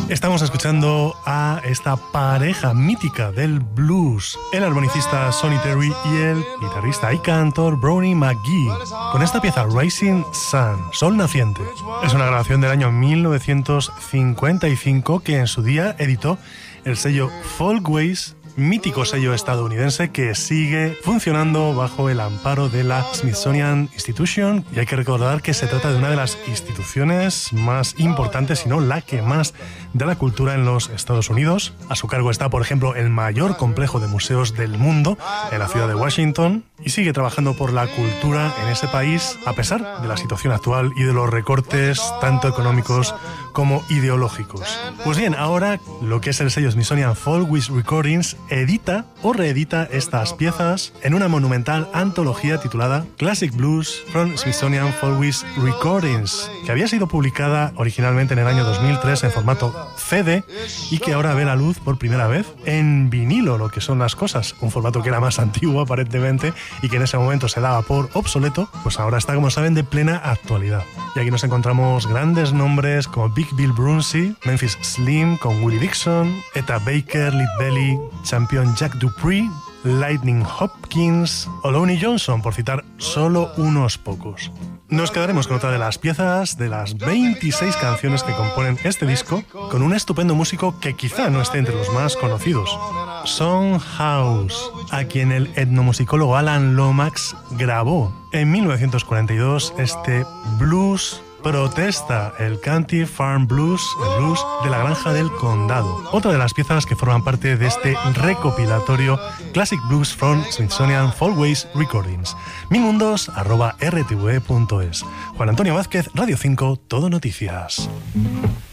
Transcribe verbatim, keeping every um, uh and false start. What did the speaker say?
Estamos escuchando a esta pareja mítica del blues, el armonicista Sonny Terry y el guitarrista y cantor Brownie McGhee, con esta pieza Rising Sun, Sol Naciente. Es una grabación del año mil novecientos cincuenta y cinco que en su día editó el sello Folkways, mítico sello estadounidense que sigue funcionando bajo el amparo de la Smithsonian Institution, y hay que recordar que se trata de una de las instituciones más importantes, si no la que más, de la cultura en los Estados Unidos. A su cargo está, por ejemplo, el mayor complejo de museos del mundo en la ciudad de Washington, y sigue trabajando por la cultura en ese país a pesar de la situación actual y de los recortes tanto económicos como ideológicos. Pues bien, ahora lo que es el sello Smithsonian Folkways Recordings edita o reedita estas piezas en una monumental antología titulada Classic Blues from Smithsonian Folkways Recordings, que había sido publicada originalmente en el año dos mil tres en formato C D y que ahora ve la luz por primera vez en vinilo, lo que son las cosas, un formato que era más antiguo aparentemente y que en ese momento se daba por obsoleto, pues ahora está, como saben, de plena actualidad. Y aquí nos encontramos grandes nombres como Big Bill Brunsey, Memphis Slim con Willie Dixon, Etta Baker, Lead Belly, Champion Jack Dupree, Lightning Hopkins o Lonnie Johnson, por citar solo unos pocos. Nos quedaremos con otra de las piezas de las veintiséis canciones que componen este disco, con un estupendo músico que quizá no esté entre los más conocidos, Son House, a quien el etnomusicólogo Alan Lomax grabó en mil novecientos cuarenta y dos este blues protesta, el Country Farm Blues, el blues de la granja del condado. Otra de las piezas que forman parte de este recopilatorio Classic Blues from Smithsonian Folkways Recordings. Mimundos arroba r t v punto es. Juan Antonio Vázquez, Radio cinco, Todo Noticias.